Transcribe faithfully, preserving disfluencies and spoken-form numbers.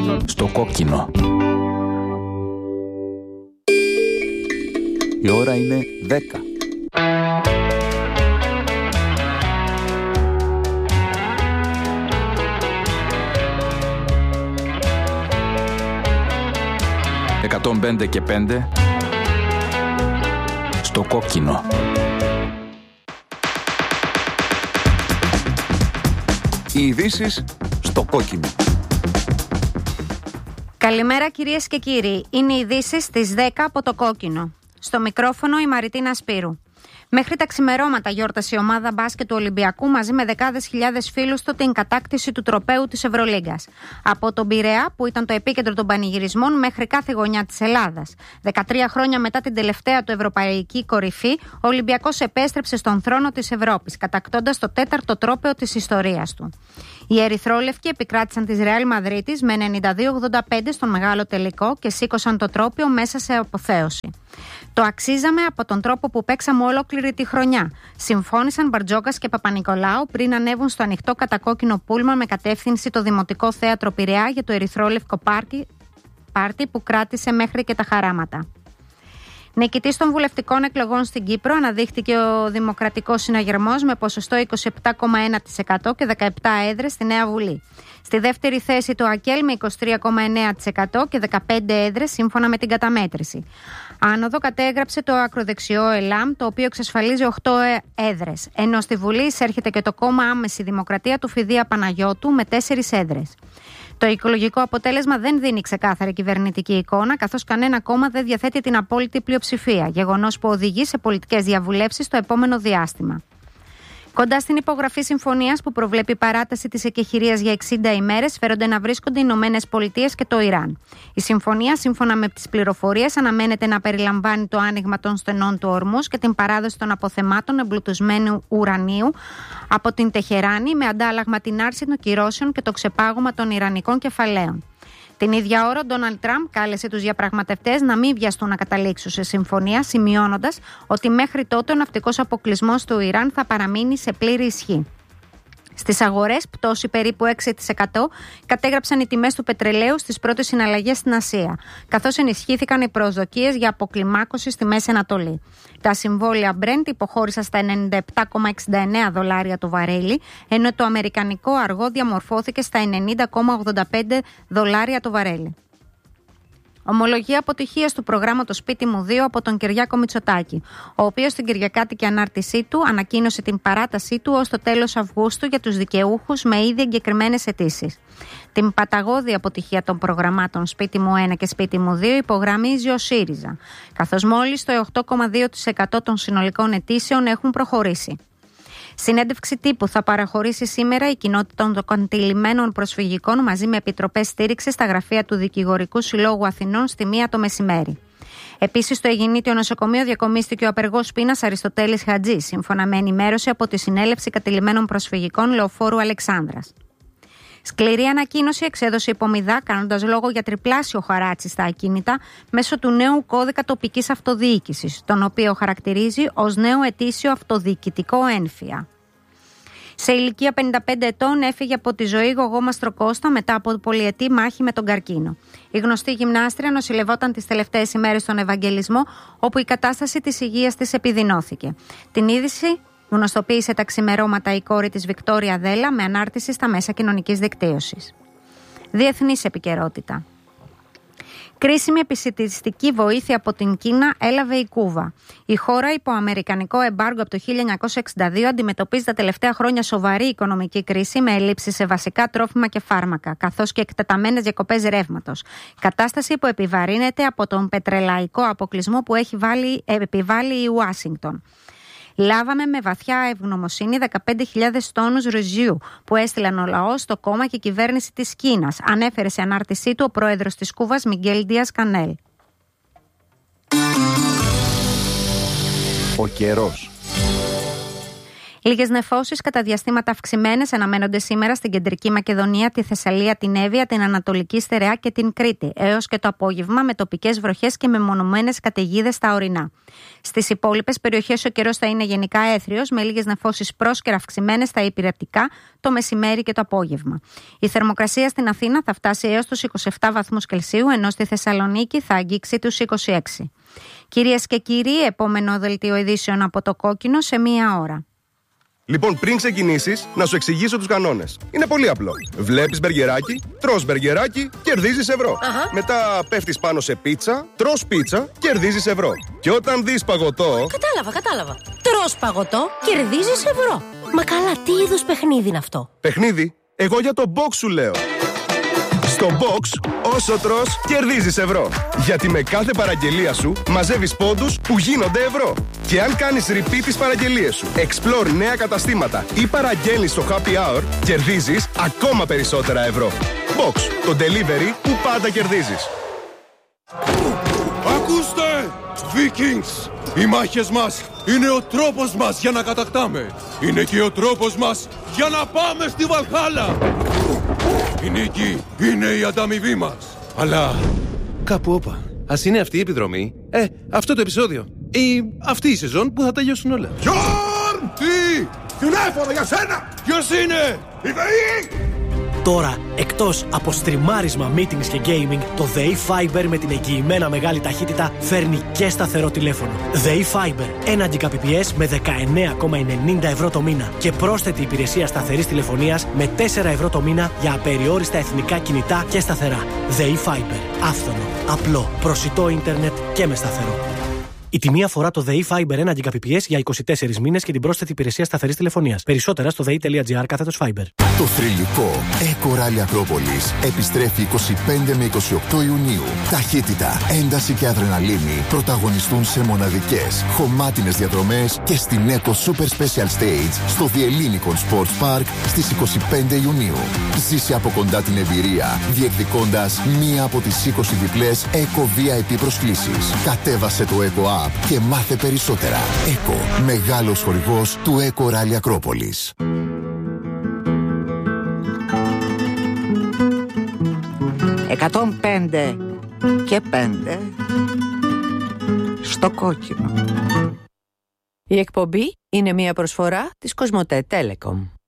Στο κόκκινο. Η ώρα είναι δέκα. εκατόν πέντε και πέντε. Στο κόκκινο. Οι ειδήσεις στο κόκκινο. Καλημέρα κυρίες και κύριοι. Είναι οι ειδήσεις στις δέκα από το κόκκινο. Στο μικρόφωνο η Μαριτίνα Σπύρου. Μέχρι τα ξημερώματα γιόρτασε η ομάδα μπάσκετ του Ολυμπιακού μαζί με δεκάδες χιλιάδες φίλους του την κατάκτηση του τροπαίου της Ευρωλίγκας. Από τον Πειραιά, που ήταν το επίκεντρο των πανηγυρισμών, μέχρι κάθε γωνιά της Ελλάδας. δεκατρία χρόνια μετά την τελευταία του ευρωπαϊκή κορυφή, ο Ολυμπιακός επέστρεψε στον θρόνο της Ευρώπης, κατακτώντας το τέταρτο τρόπαιο της ιστορίας του. Οι ερυθρόλευκοι επικράτησαν της Ρεάλ Μαδρίτης με ενενήντα δύο ογδόντα πέντε στον μεγάλο τελικό και σήκωσαν το τρόπαιο μέσα σε αποθέωση. Το αξίζαμε από τον τρόπο που παίξαμε ολόκληρη τη χρονιά. Συμφώνησαν Μπαρτζόκας και Παπα-Νικολάου πριν ανέβουν στο ανοιχτό κατακόκκινο πούλμα με κατεύθυνση το Δημοτικό Θέατρο Πειραιά για το ερυθρόλευκο πάρτι, πάρτι που κράτησε μέχρι και τα χαράματα. Νικητής των βουλευτικών εκλογών στην Κύπρο αναδείχθηκε ο Δημοκρατικός Συναγερμός με ποσοστό είκοσι επτά κόμμα ένα τοις εκατό και δεκαεπτά έδρες στη Νέα Βουλή. Στη δεύτερη θέση το ΑΚΕΛ με είκοσι τρία κόμμα εννέα τοις εκατό και δεκαπέντε έδρες σύμφωνα με την καταμέτρηση. Άνοδο κατέγραψε το ακροδεξιό ΕΛΑΜ, το οποίο εξασφαλίζει οκτώ έδρες, ενώ στη Βουλή εισέρχεται και το κόμμα Άμεση Δημοκρατία του Φιδία Παναγιώτου με τέσσερις έδρες. Το οικολογικό αποτέλεσμα δεν δίνει ξεκάθαρη κυβερνητική εικόνα, καθώς κανένα κόμμα δεν διαθέτει την απόλυτη πλειοψηφία, γεγονός που οδηγεί σε πολιτικές διαβουλεύσεις το επόμενο διάστημα. Κοντά στην υπογραφή συμφωνίας που προβλέπει παράταση της εκεχηρίας για εξήντα ημέρες, φέρονται να βρίσκονται οι Ηνωμένες Πολιτείες και το Ιράν. Η συμφωνία, σύμφωνα με τις πληροφορίες, αναμένεται να περιλαμβάνει το άνοιγμα των στενών του Ορμούς και την παράδοση των αποθεμάτων εμπλουτισμένου ουρανίου από την Τεχεράνη, με αντάλλαγμα την άρση των κυρώσεων και το ξεπάγωμα των ιρανικών κεφαλαίων. Την ίδια ώρα, ο Ντόναλντ Τραμπ κάλεσε τους διαπραγματευτές να μην βιαστούν να καταλήξουν σε συμφωνία, σημειώνοντας ότι μέχρι τότε ο ναυτικός αποκλεισμός του Ιράν θα παραμείνει σε πλήρη ισχύ. Στις αγορές, πτώση περίπου έξι τοις εκατό κατέγραψαν οι τιμές του πετρελαίου στις πρώτες συναλλαγές στην Ασία, καθώς ενισχύθηκαν οι προσδοκίες για αποκλιμάκωση στη Μέση Ανατολή. Τα συμβόλαια Brent υποχώρησαν στα ενενήντα επτά κόμμα εξήντα εννέα δολάρια το βαρέλι, ενώ το αμερικανικό αργό διαμορφώθηκε στα ενενήντα κόμμα ογδόντα πέντε δολάρια το βαρέλι. Ομολογία αποτυχίας του προγράμματος Σπίτι μου δύο από τον Κυριάκο Μητσοτάκη, ο οποίος στην κυριακάτικη ανάρτησή του ανακοίνωσε την παράτασή του ως το τέλος Αυγούστου για τους δικαιούχους με ήδη εγκεκριμένες αιτήσεις. Την παταγώδη αποτυχία των προγραμμάτων Σπίτι μου ένα και Σπίτι μου δύο υπογραμμίζει ο ΣΥΡΙΖΑ, καθώς μόλις το οκτώ κόμμα δύο τοις εκατό των συνολικών αιτήσεων έχουν προχωρήσει. Συνέντευξη τύπου θα παραχωρήσει σήμερα η κοινότητα των κοντιλημένων προσφυγικών μαζί με επιτροπές στήριξης στα γραφεία του Δικηγορικού Συλλόγου Αθηνών στη μία το μεσημέρι. Επίσης, στο Αιγινήτιο Νοσοκομείο διακομίστηκε ο απεργός πείνας Αριστοτέλης Χατζής, σύμφωνα με ενημέρωση από τη Συνέλευση Κατηλημένων Προσφυγικών Λεωφόρου Αλεξάνδρας. Σκληρή ανακοίνωση εξέδωσε η Πομιδά, κάνοντας λόγο για τριπλάσιο χαράτσι στα ακίνητα μέσω του νέου κώδικα τοπικής αυτοδιοίκησης, τον οποίο χαρακτηρίζει ως νέο ετήσιο αυτοδιοικητικό ένφια. Σε ηλικία πενήντα πέντε ετών έφυγε από τη ζωή Γογό Μαστροκώστα μετά από πολυετή μάχη με τον καρκίνο. Η γνωστή γυμνάστρια νοσηλευόταν τις τελευταίες ημέρες στον Ευαγγελισμό, όπου η κατάσταση της υγείας της επιδεινώθηκε. Την είδηση γνωστοποίησε τα ξημερώματα η κόρη της Βικτόρια Δέλα με ανάρτηση στα μέσα κοινωνικής δικτύωσης. Διεθνής επικαιρότητα. Κρίσιμη επισιτιστική βοήθεια από την Κίνα έλαβε η Κούβα. Η χώρα, υπό αμερικανικό εμπάργκο από το χίλια εννιακόσια εξήντα δύο, αντιμετωπίζει τα τελευταία χρόνια σοβαρή οικονομική κρίση με ελλείψεις σε βασικά τρόφιμα και φάρμακα, καθώς και εκτεταμένες διακοπές ρεύματος. Κατάσταση που επιβαρύνεται από τον πετρελαϊκό αποκλεισμό που έχει βάλει, επιβάλει η Ουάσιγκτον. Λάβαμε με βαθιά ευγνωμοσύνη δεκαπέντε χιλιάδες τόνους ρυζιού που έστειλαν ο λαός, το κόμμα και η κυβέρνηση της Κίνας, ανέφερε σε ανάρτησή του ο πρόεδρος της Κούβας Μιγγέλ Ντίας Κανέλ. Ο καιρός. Λίγες νεφώσεις κατά διαστήματα αυξημένες αναμένονται σήμερα στην κεντρική Μακεδονία, τη Θεσσαλία, την Εύβοια, την Ανατολική Στερεά και την Κρήτη, έως και το απόγευμα με τοπικές βροχές και μεμονωμένες καταιγίδες στα ορεινά. Στις υπόλοιπες περιοχές ο καιρός θα είναι γενικά έθριος, με λίγες νεφώσεις πρόσκαιρα αυξημένες στα υπηρετικά το μεσημέρι και το απόγευμα. Η θερμοκρασία στην Αθήνα θα φτάσει έως τους είκοσι επτά βαθμούς Κελσίου, ενώ στη Θεσσαλονίκη θα αγγίξει τους είκοσι έξι. Κυρίες και κύριοι, επόμενο δελτίο ειδήσεων από το Κόκκινο σε μία ώρα. Λοιπόν, πριν ξεκινήσεις, να σου εξηγήσω τους κανόνες. Είναι πολύ απλό. Βλέπεις μπεργκεράκι, τρως μπεργκεράκι, κερδίζεις ευρώ. Αχα. Μετά πέφτεις πάνω σε πίτσα, τρως πίτσα, κερδίζεις ευρώ. Και όταν δεις παγωτό. Κατάλαβα, κατάλαβα. Τρως παγωτό, κερδίζεις ευρώ. Μα καλά, τι είδους παιχνίδι είναι αυτό? Παιχνίδι, εγώ για το box σου λέω. Στο box, όσο τρως, κερδίζεις ευρώ. Γιατί με κάθε παραγγελία σου μαζεύεις πόντους που γίνονται ευρώ. Και αν κάνεις repeat τις παραγγελίες σου, explore νέα καταστήματα ή παραγγέλνεις στο happy hour, κερδίζεις ακόμα περισσότερα ευρώ. Box, το delivery που πάντα κερδίζεις. Ακούστε! Vikings! Οι μάχες μας είναι ο τρόπος μας για να κατακτάμε. Είναι και ο τρόπος μας για να πάμε στη Βαλχάλα. Η νίκη είναι η ανταμοιβή μας. Αλλά κάπου όπα. Ας είναι αυτή η επιδρομή, ε, αυτό το επεισόδιο ή αυτή η σεζόν που θα τελειώσουν όλα. Γιόρν! Τι! Τηλέφωνο για σένα! Ποιος είναι? Η ΔΕΗ! Τώρα, εκτός από στριμάρισμα, meetings και gaming, το ΔΕΗ Fiber με την εγγυημένα μεγάλη ταχύτητα φέρνει και σταθερό τηλέφωνο. ΔΕΗ Fiber, ένα Gbps με δεκαεννέα κόμμα ενενήντα ευρώ το μήνα και πρόσθετη υπηρεσία σταθερής τηλεφωνίας με τέσσερα ευρώ το μήνα για απεριόριστα εθνικά κινητά και σταθερά. ΔΕΗ Fiber, άφθονο, απλό, προσιτό ίντερνετ και με σταθερό. Η τιμή αφορά το ΔΕΗ Fiber ένα Gbps για είκοσι τέσσερις μήνες και την πρόσθετη υπηρεσία σταθερής τηλεφωνίας. Περισσότερα στο δei.gr κάθετος Fiber. Το θρυλικό Eco Rally Ακρόπολης επιστρέφει είκοσι πέντε με είκοσι οκτώ Ιουνίου. Ταχύτητα, ένταση και αδρεναλίνη πρωταγωνιστούν σε μοναδικές, χωμάτινες διαδρομές και στην Eco Super Special Stage στο The Ellinikon Sports Park στις είκοσι πέντε Ιουνίου. Ζήσε από κοντά την εμπειρία, διεκδικώντας μία από τις είκοσι διπλές Eco βι άι πι προσκλήσεις. Κατέβασε το Eco App και μάθε περισσότερα. Eco, μεγάλος χορηγός του Eco Rally Ακρόπολης. εκατόν πέντε και πέντε στο Κόκκινο. Η εκπομπή είναι μια προσφορά της Κοσμοτέ Telecom.